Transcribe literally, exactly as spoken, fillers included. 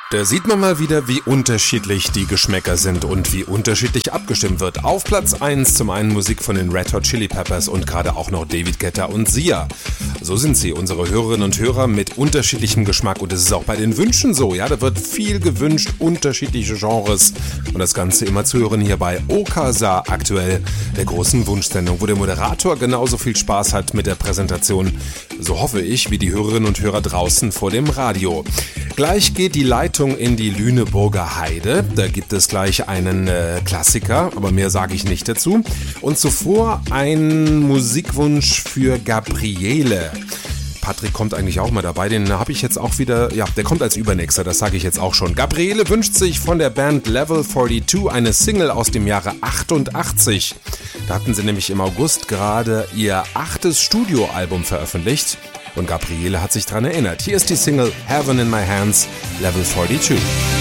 Da sieht man mal wieder, wie unterschiedlich die Geschmäcker sind und wie unterschiedlich abgestimmt wird. Auf Platz eins zum einen Musik von den Red Hot Chili Peppers und gerade auch noch David Guetta und Sia. So sind sie, unsere Hörerinnen und Hörer, mit unterschiedlichem Geschmack, und es ist auch bei den Wünschen so. Ja, da wird viel gewünscht, unterschiedliche Genres, und das Ganze immer zu hören hier bei Okasa aktuell, der großen Wunschsendung, wo der Moderator genauso viel Spaß hat mit der Präsentation, so hoffe ich, wie die Hörerinnen und Hörer draußen vor dem Radio. Gleich geht die Leitung in die Lüneburger Heide. Da gibt es gleich einen äh, Klassiker, aber mehr sage ich nicht dazu. Und zuvor ein Musikwunsch für Gabriele. Patrick kommt eigentlich auch mal dabei, den habe ich jetzt auch wieder, ja, der kommt als Übernächster, das sage ich jetzt auch schon. Gabriele wünscht sich von der Band Level zweiundvierzig eine Single aus dem Jahre achtundachtzig. Da hatten sie nämlich im August gerade ihr achtes Studioalbum veröffentlicht. Und Gabriele hat sich dran erinnert. Hier ist die Single Heaven in My Hands, Level zweiundvierzig.